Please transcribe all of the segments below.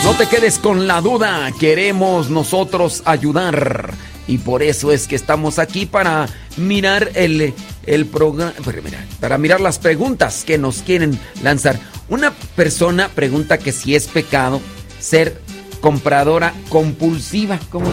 No te quedes con la duda, queremos nosotros ayudar. Y por eso es que estamos aquí para mirar el programa, para mirar las preguntas que nos quieren lanzar. Una persona pregunta que si es pecado ser compradora compulsiva. ¿Cómo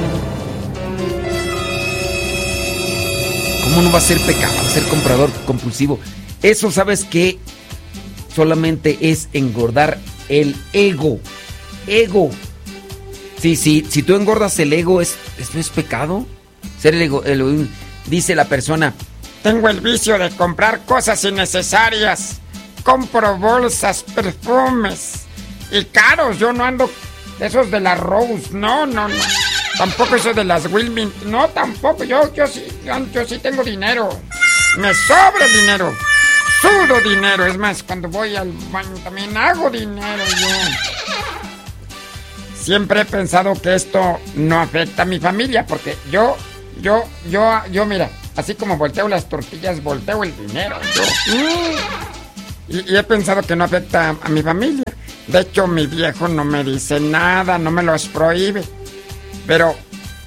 no va a ser pecado ser comprador compulsivo? Eso, ¿sabes qué? Solamente es engordar el ego. Ego. Sí, si tú engordas el ego, ¿esto es pecado? Ser el ego, dice la persona: tengo el vicio de comprar cosas innecesarias. Compro bolsas, perfumes y caros. Yo no ando esos de la Rose. No. Tampoco esos de las Wilming. No, tampoco. Yo sí tengo dinero. Me sobra el dinero. Sudo dinero. Es más, cuando voy al baño también hago dinero yo. Siempre he pensado que esto no afecta a mi familia, porque yo, mira, así como volteo las tortillas, volteo el dinero. Y he pensado que no afecta a mi familia. De hecho, mi viejo no me dice nada, no me los prohíbe. Pero,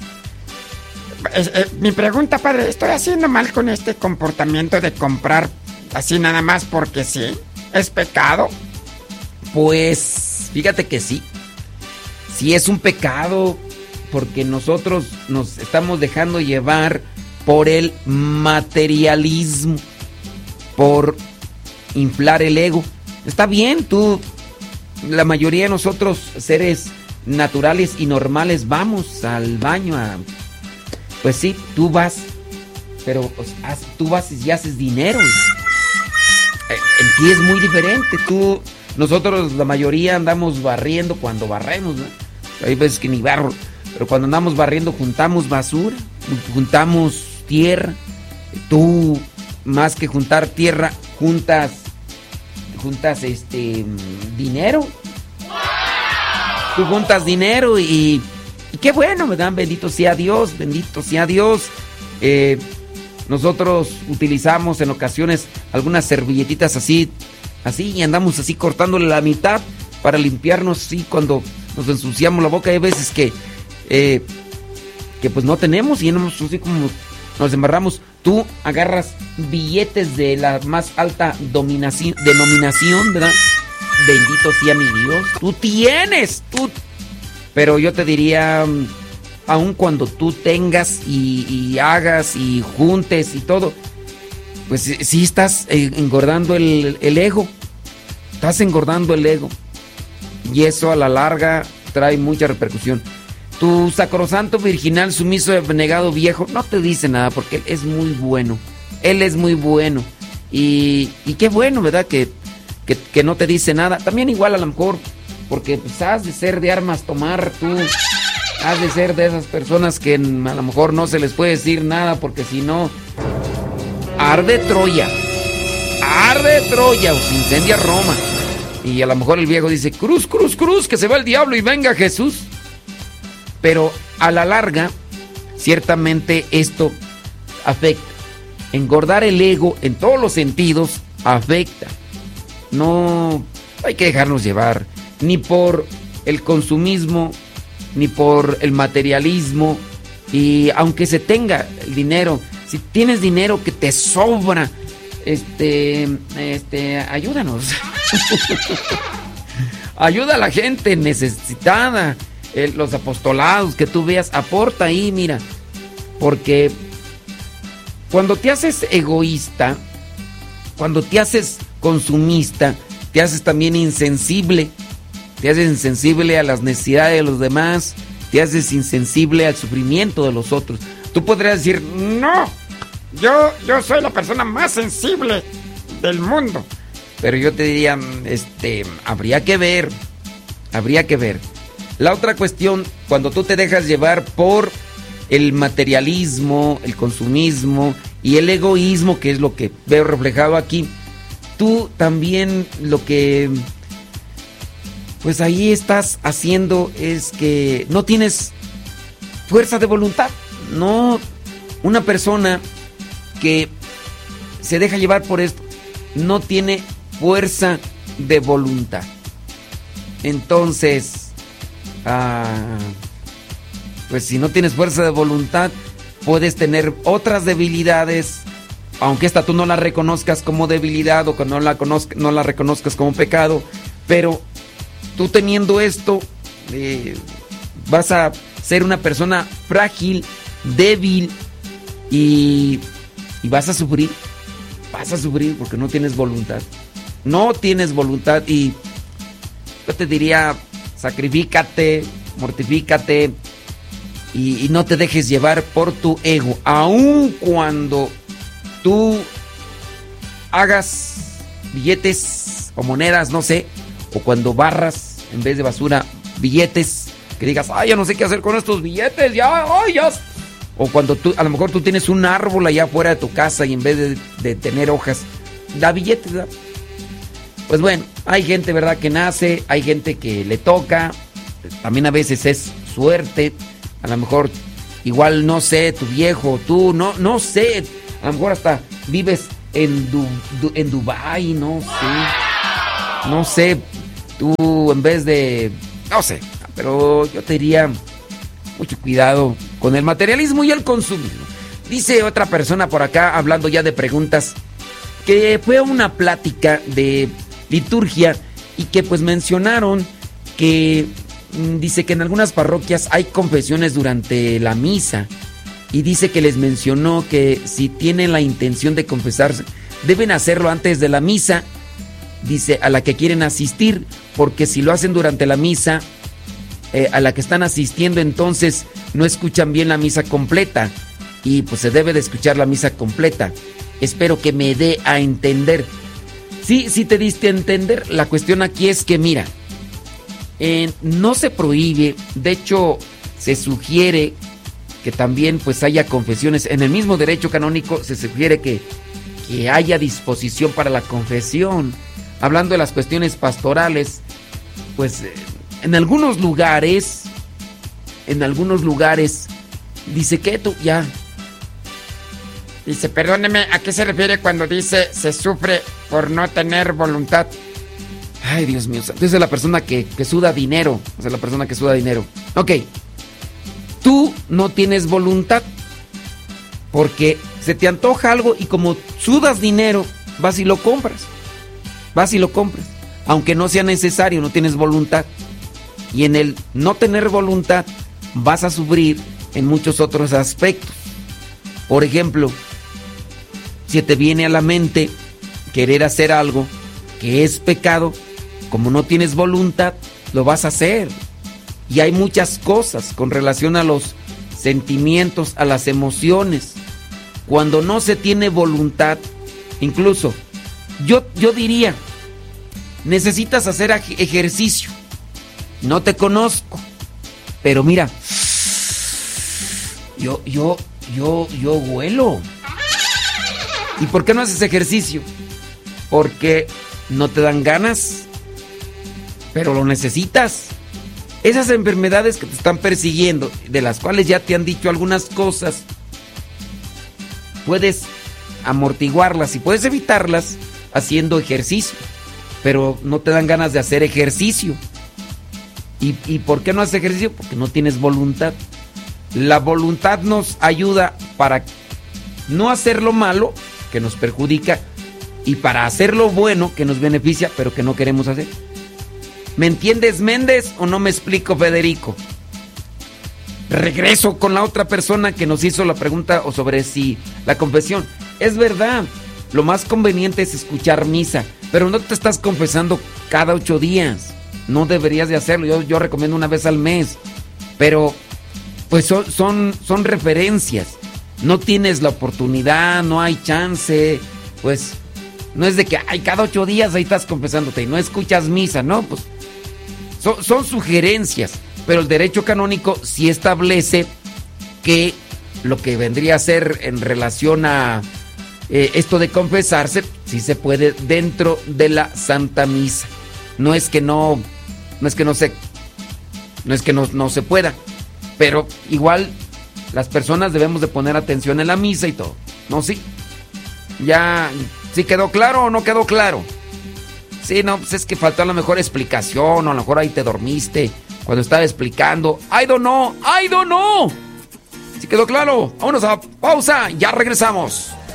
mi pregunta, padre, ¿estoy haciendo mal con este comportamiento de comprar así nada más porque sí? ¿Es pecado? Pues, fíjate que sí. Sí es un pecado, porque nosotros nos estamos dejando llevar por el materialismo, por inflar el ego. Está bien, la mayoría de nosotros, seres naturales y normales, vamos al baño pues sí, tú vas, pero tú vas y haces dinero. En ti es muy diferente. Nosotros, la mayoría, andamos barriendo cuando barremos, ¿no? Hay veces que ni barro, pero cuando andamos barriendo juntamos basura, juntamos tierra. Tú, más que juntar tierra, juntas dinero. Tú juntas dinero y qué bueno, ¿verdad? Bendito sea Dios, bendito sea Dios. Nosotros utilizamos en ocasiones algunas servilletitas así, y andamos así cortándole la mitad para limpiarnos así cuando nos ensuciamos la boca. Hay veces que pues no tenemos y así como nos embarramos. Tú agarras billetes de la más alta denominación, ¿verdad? Bendito sea mi Dios. Tú tienes, pero yo te diría, aun cuando tú tengas y hagas y juntes y todo, pues sí estás engordando el ego. Estás engordando el ego. Y eso a la larga trae mucha repercusión. Tu sacrosanto, virginal, sumiso, abnegado viejo no te dice nada, porque él es muy bueno. Él es muy bueno. Y qué bueno, ¿verdad? Que no te dice nada. También igual a lo mejor, porque pues has de ser de armas tomar tú. Has de ser de esas personas que a lo mejor no se les puede decir nada, porque si no, arde Troya. Arde Troya o se incendia Roma. Y a lo mejor el viejo dice: cruz, cruz, cruz, que se va el diablo y venga Jesús. Pero a la larga, ciertamente esto afecta. Engordar el ego en todos los sentidos afecta. No hay que dejarnos llevar ni por el consumismo, ni por el materialismo. Y aunque se tenga el dinero, si tienes dinero que te sobra, ayúdanos. Ayuda a la gente necesitada. Los apostolados que tú veas, aporta ahí, mira. Porque cuando te haces egoísta, cuando te haces consumista, te haces también insensible. Te haces insensible a las necesidades de los demás, te haces insensible al sufrimiento de los otros. Tú podrías decir: no, yo soy la persona más sensible del mundo. Pero yo te diría, habría que ver. La otra cuestión, cuando tú te dejas llevar por el materialismo, el consumismo y el egoísmo, que es lo que veo reflejado aquí, tú también lo que pues ahí estás haciendo es que no tienes fuerza de voluntad. No, una persona que se deja llevar por esto no tiene fuerza de voluntad. Entonces, pues si no tienes fuerza de voluntad, puedes tener otras debilidades, aunque esta tú no la reconozcas como debilidad o que no la reconozcas como pecado, pero tú teniendo esto, vas a ser una persona frágil, débil y vas a sufrir porque no tienes voluntad. No tienes voluntad y yo te diría, sacrifícate, mortifícate y no te dejes llevar por tu ego. Aun cuando tú hagas billetes o monedas, no sé, o cuando barras en vez de basura billetes, que digas, ay, ya no sé qué hacer con estos billetes, ya. O cuando a lo mejor tú tienes un árbol allá afuera de tu casa y en vez de tener hojas, da billetes, ¿verdad? Pues bueno, hay gente, ¿verdad?, que nace, hay gente que le toca, también a veces es suerte, a lo mejor, igual, no sé, tu viejo, tú, no sé, a lo mejor hasta vives en Dubái, no sé, tú en vez de, no sé, pero yo te diría, mucho cuidado con el materialismo y el consumismo. Dice otra persona por acá, hablando ya de preguntas, que fue una plática de liturgia y que pues mencionaron que dice que en algunas parroquias hay confesiones durante la misa y dice que les mencionó que si tienen la intención de confesarse deben hacerlo antes de la misa, dice, a la que quieren asistir, porque si lo hacen durante la misa a la que están asistiendo, entonces no escuchan bien la misa completa y pues se debe de escuchar la misa completa. Espero que me dé a entender. Sí te diste a entender. La cuestión aquí es que, mira, no se prohíbe, de hecho se sugiere que también pues haya confesiones. En el mismo derecho canónico se sugiere que haya disposición para la confesión. Hablando de las cuestiones pastorales, pues en algunos lugares, dice que tú ya. Dice, perdóneme, ¿a qué se refiere cuando dice se sufre por no tener voluntad? Ay, Dios mío, esa es la persona que suda dinero. Esa es la persona que suda dinero. Ok, tú no tienes voluntad porque se te antoja algo y como sudas dinero, vas y lo compras. Aunque no sea necesario, no tienes voluntad. Y en el no tener voluntad vas a sufrir en muchos otros aspectos. Por ejemplo, si te viene a la mente querer hacer algo que es pecado, como no tienes voluntad, lo vas a hacer. Y hay muchas cosas con relación a los sentimientos, a las emociones. Cuando no se tiene voluntad, incluso, yo diría, necesitas hacer ejercicio. No te conozco, pero mira, yo huelo. ¿Y por qué no haces ejercicio? Porque no te dan ganas, pero lo necesitas. Esas enfermedades que te están persiguiendo, de las cuales ya te han dicho algunas cosas, puedes amortiguarlas y puedes evitarlas haciendo ejercicio, pero no te dan ganas de hacer ejercicio. ¿Y por qué no haces ejercicio? Porque no tienes voluntad. La voluntad nos ayuda para no hacer lo malo, que nos perjudica, y para hacer lo bueno, que nos beneficia, pero que no queremos hacer. ¿Me entiendes, Méndez, o no me explico, Federico? Regreso con la otra persona que nos hizo la pregunta o sobre si la confesión. Es verdad, lo más conveniente es escuchar misa, pero no te estás confesando cada 8 días. No deberías de hacerlo. Yo recomiendo una vez al mes. Pero pues son referencias. No tienes la oportunidad, no hay chance. Pues no es de que cada 8 días ahí estás confesándote y no escuchas misa, ¿no? Pues son sugerencias. Pero el derecho canónico sí establece que lo que vendría a ser en relación a esto de confesarse, sí se puede dentro de la Santa Misa. No es que no se pueda, pero igual las personas debemos de poner atención en la misa y todo. ¿No? Sí. Ya, ¿sí quedó claro o no quedó claro? Sí, no, pues es que faltó a lo mejor explicación, o a lo mejor ahí te dormiste, cuando estaba explicando. I don't know. ¿Sí quedó claro? Vámonos a pausa, ya regresamos.